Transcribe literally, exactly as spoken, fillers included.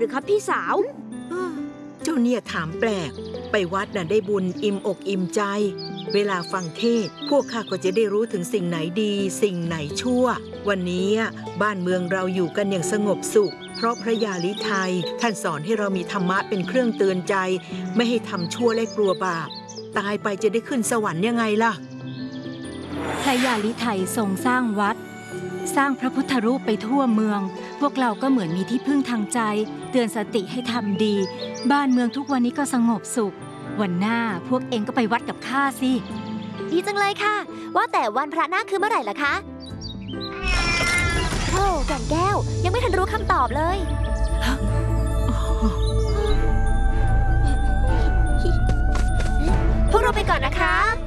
รือครับพี่สาวเจ้าเนี่ยถามแปลกไปวัดน่ะได้บุญอิ่มอกอิ่มใจเวลาฟังเทศพวกข้าก็จะได้รู้ถึงสิ่งไหนดีสิ่งไหนชั่ววันนี้บ้านเมืองเราอยู่กันอย่างสงบสุขเพราะพระยาลิไทยท่านสอนให้เรามีธรรมะเป็นเครื่องเตือนใจไม่ให้ทำชั่วและกลัวบาปตายไปจะได้ขึ้นสวรรค์ยังไงล่ะพระยาลิไทยทรงสร้างวัดสร้างพระพุทธรูปไปทั่วเมืองพวกเราก็เหมือนมีที่พึ่งทางใจเตือนสติให้ทำดีบ้านเมืองทุกวันนี้ก็สงบสุขวันหน้าพวกเองก็ไปวัดกับข้าสิดีจังเลยค่ะว่าแต่วันพระนาคคือเมื่อไหร่ล่ะคะโอ้แก่นแก้วยังไม่ทันรู้คำตอบเลยพวกเราไปก่อนนะคะ